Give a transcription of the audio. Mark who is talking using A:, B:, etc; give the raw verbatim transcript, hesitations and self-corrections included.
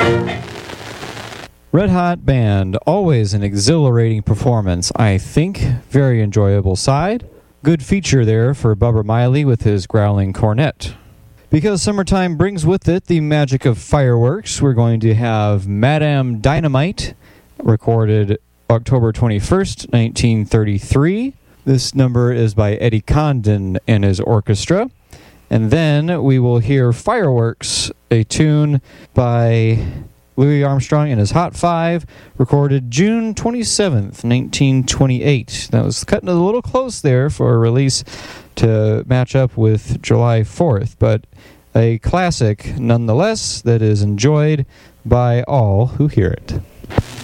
A: Red Hot Band, always an exhilarating performance, I think. Very enjoyable side. Good feature there for Bubba Miley with his growling cornet. Because summertime brings with it the magic of fireworks, we're going to have Madame Dynamite, recorded October twenty-first, nineteen thirty-three. This number is by Eddie Condon and his orchestra. And then we will hear Fireworks, a tune by Louis Armstrong and his Hot Five, recorded June twenty-seventh, nineteen twenty-eight. That was cutting it a little close there for a release to match up with July fourth, but a classic nonetheless that is enjoyed by all who hear it.